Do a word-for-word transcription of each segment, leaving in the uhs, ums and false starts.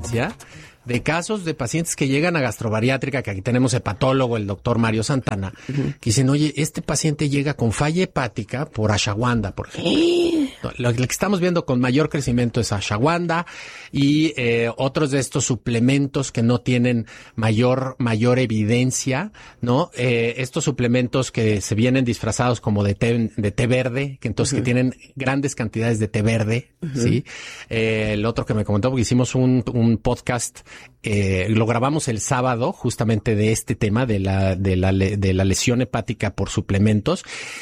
evidencia de casos de pacientes que llegan a gastrobariátrica, que aquí tenemos hepatólogo, el doctor Mario Santana, uh-huh. que dicen, oye, este paciente llega con falla hepática por ashwagandha, por ejemplo. Lo que estamos viendo con mayor crecimiento es ashwagandha y eh, otros de estos suplementos que no tienen mayor mayor evidencia, ¿no? Eh, estos suplementos que se vienen disfrazados como de té, de té verde, que entonces uh-huh. que tienen grandes cantidades de té verde, uh-huh. ¿sí? Eh, el otro que me comentó, porque hicimos un, un podcast, eh, lo grabamos el sábado, justamente de este tema, de la, de la, de la lesión hepática por suplementos.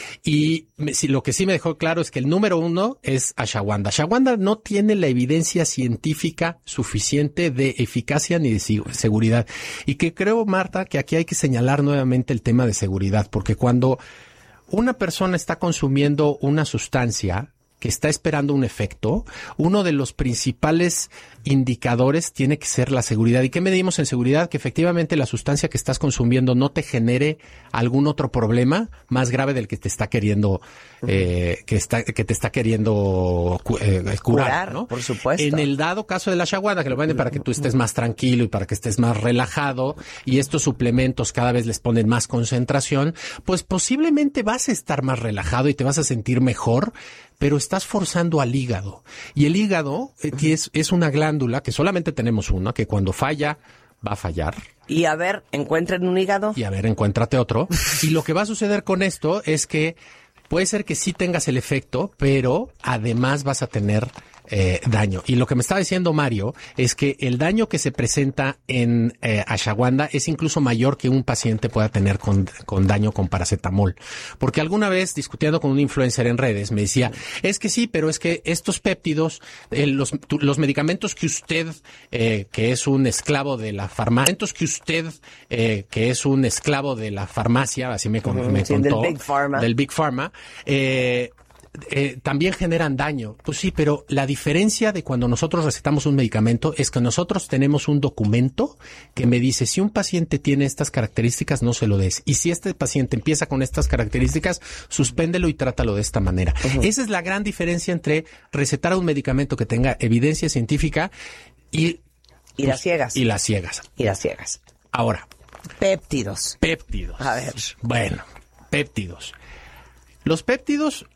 Y me, si, lo que sí me dejó claro es que el número uno es ashwagandha. Ashwagandha no tiene la evidencia científica suficiente de eficacia ni de seguridad. Y que creo, Marta, que aquí hay que señalar nuevamente el tema de seguridad, porque cuando una persona está consumiendo una sustancia que está esperando un efecto, uno de los principales indicadores tiene que ser la seguridad. ¿Y qué medimos en seguridad? Que efectivamente la sustancia que estás consumiendo no te genere algún otro problema más grave del que te está queriendo, eh, que está, que te está queriendo eh, curar, curar, ¿no? Por supuesto. En el dado caso de la ashwagandha, que lo venden para que tú estés más tranquilo y para que estés más relajado, y estos suplementos cada vez les ponen más concentración, pues posiblemente vas a estar más relajado y te vas a sentir mejor, pero estás forzando al hígado. Y el hígado eh, es, es una glándula que solamente tenemos una, que cuando falla, va a fallar. Y a ver, encuentren un hígado. Y a ver, encuéntrate otro. Y lo que va a suceder con esto es que puede ser que sí tengas el efecto, pero además vas a tener eh, daño. Y lo que me estaba diciendo Mario es que el daño que se presenta en eh, ashwagandha es incluso mayor que un paciente pueda tener con, con daño con paracetamol. Porque alguna vez, discutiendo con un influencer en redes, me decía, es que sí, pero es que estos péptidos, eh, los, tu, los medicamentos que usted, eh, que es un esclavo de la farmacia, que usted, eh, que es un esclavo de la farmacia, así me, uh-huh, me sí, contó, del Big Pharma, del Big Pharma, eh, Eh, también generan daño. Pues sí, pero la diferencia de cuando nosotros recetamos un medicamento es que nosotros tenemos un documento que me dice si un paciente tiene estas características, no se lo des. Y si este paciente empieza con estas características, suspéndelo y trátalo de esta manera. Uh-huh. Esa es la gran diferencia entre recetar un medicamento que tenga evidencia científica y... Y pues, las ciegas. Y las ciegas. Y las ciegas. Ahora. Péptidos. Péptidos. A ver. Bueno, péptidos. Los péptidos...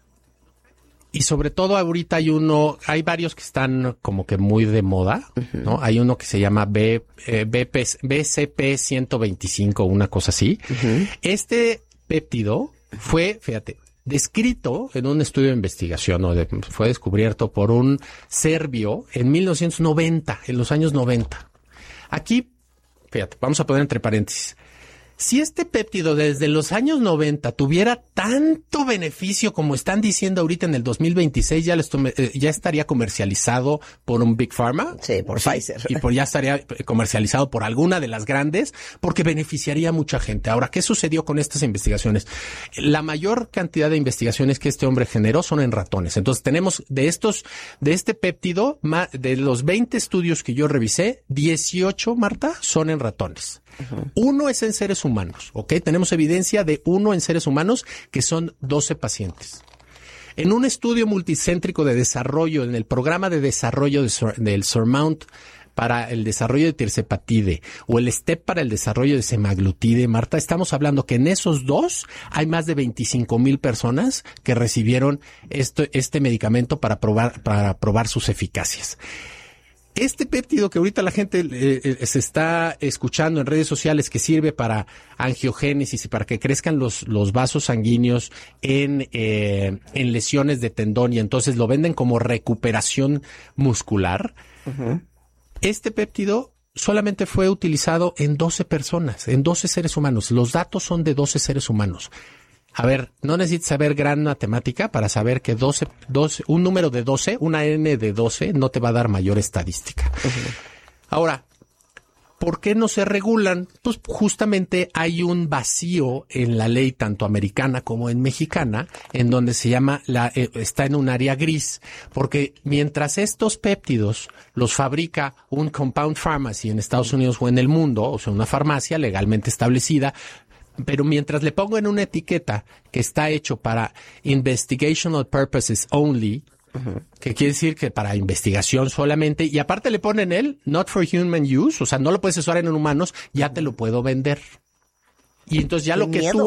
Y sobre todo ahorita hay uno, hay varios que están como que muy de moda, uh-huh. ¿no? Hay uno que se llama B, eh, B P, B C P ciento veinticinco, una cosa así. Uh-huh. Este péptido fue, fíjate, descrito en un estudio de investigación, ¿no? De, fue descubierto por un serbio en mil novecientos noventa, en los años noventa. Aquí, fíjate, vamos a poner entre paréntesis. Si este péptido desde los años noventa tuviera tanto beneficio como están diciendo ahorita en el dos mil veintiséis, ya, les tome, eh, ya estaría comercializado por un Big Pharma. Sí, por sí, Pfizer. Y por ya estaría comercializado por alguna de las grandes, porque beneficiaría a mucha gente. Ahora, ¿qué sucedió con estas investigaciones? La mayor cantidad de investigaciones que este hombre generó son en ratones. Entonces tenemos de estos, de este péptido, de los veinte estudios que yo revisé, dieciocho, Marta, son en ratones. Uh-huh. Uno es en seres humanos, ¿ok? Tenemos evidencia de uno en seres humanos, que son doce pacientes. En un estudio multicéntrico de desarrollo, en el programa de desarrollo de Sur, del Surmount para el desarrollo de tirzepatide o el STEP para el desarrollo de semaglutide, Marta, estamos hablando que en esos dos hay más de veinticinco mil personas que recibieron este, este medicamento para probar, para probar sus eficacias. Este péptido que ahorita la gente eh, se está escuchando en redes sociales, que sirve para angiogénesis y para que crezcan los, los vasos sanguíneos en, eh, en lesiones de tendón, y entonces lo venden como recuperación muscular. Uh-huh. Este péptido solamente fue utilizado en doce personas, en doce seres humanos. Los datos son de doce seres humanos. A ver, no necesitas saber gran matemática para saber que doce, doce, un número de doce, una n de doce, no te va a dar mayor estadística. Uh-huh. Ahora, ¿por qué no se regulan? Pues justamente hay un vacío en la ley, tanto americana como en mexicana, en donde se llama, la, eh, está en un área gris, porque mientras estos péptidos los fabrica un compound pharmacy en Estados Unidos o en el mundo, o sea, una farmacia legalmente establecida, pero mientras le pongo en una etiqueta que está hecho para investigational purposes only, Uh-huh. Que quiere decir que para investigación solamente, y aparte le ponen el not for human use, o sea, no lo puedes usar en humanos, ya te lo puedo vender. Y entonces ya Qué lo que miedo. tú